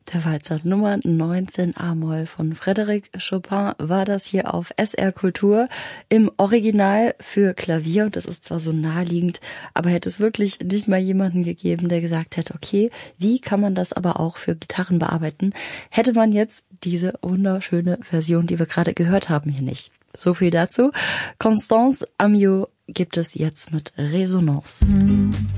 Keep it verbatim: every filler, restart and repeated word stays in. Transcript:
Der Walzer Nummer neunzehn A-Moll von Frédéric Chopin war das hier auf S R Kultur im Original für Klavier. Und das ist zwar so naheliegend, aber hätte es wirklich nicht mal jemanden gegeben, der gesagt hätte, okay, wie kann man das aber auch für Gitarren bearbeiten, hätte man jetzt diese wunderschöne Version, die wir gerade gehört haben, hier nicht. So viel dazu. Constance Amiot gibt es jetzt mit Resonance. Mhm.